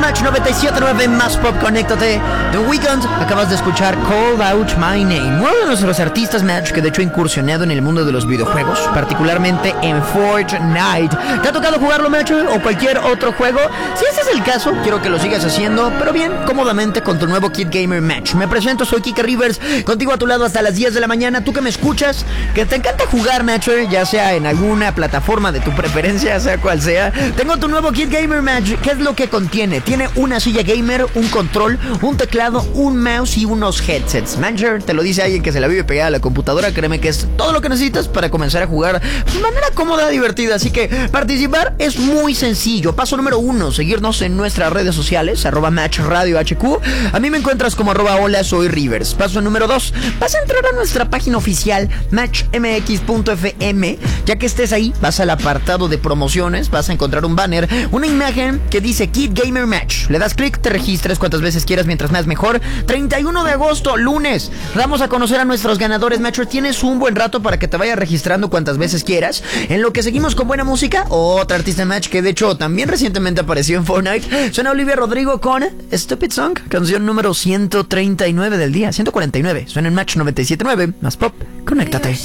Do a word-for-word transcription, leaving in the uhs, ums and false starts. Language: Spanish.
Match noventa y siete punto nueve Más Pop, conéctate. The Weeknd, acabas de escuchar Call Out My Name, uno de nuestros artistas, Match, que de hecho ha incursionado en el mundo de los videojuegos, particularmente en Fortnite. ¿Te ha tocado jugarlo, Match, o cualquier otro juego? Si ese es el caso, quiero que lo sigas haciendo, pero bien, cómodamente con tu nuevo Kid Gamer Match. Me presento, soy Kike Rivers, contigo a tu lado hasta las diez de la mañana. Tú que me escuchas, que te encanta jugar, Match, ya sea en alguna plataforma de tu preferencia, sea cual sea, tengo tu nuevo Kid Gamer Match. ¿Qué es lo que contiene? Tiene una silla gamer, un control, un teclado, un mouse y unos headsets. Manager, te lo dice alguien que se la vive pegada a la computadora. Créeme que es todo lo que necesitas para comenzar a jugar de manera cómoda, divertida. Así que participar es muy sencillo. Paso número uno, seguirnos en nuestras redes sociales, arroba Match Radio H Q. A mí me encuentras como arroba hola soy Rivers. Paso número dos, vas a entrar a nuestra página oficial match m x punto f m. Ya que estés ahí, vas al apartado de promociones, vas a encontrar un banner, una imagen que dice Kid Gamer Match. Le das clic, te registras cuantas veces quieras, mientras más mejor. treinta y uno de agosto, lunes, vamos a conocer a nuestros ganadores. Match, tienes un buen rato para que te vayas registrando cuantas veces quieras. En lo que seguimos con buena música, otra artista, Match, que de hecho también recientemente apareció en Fortnite. Suena Olivia Rodrigo con Stupid Song, canción número ciento treinta y nueve del día, ciento cuarenta y nueve. Suena en Match noventa y siete punto nueve Más Pop, conéctate.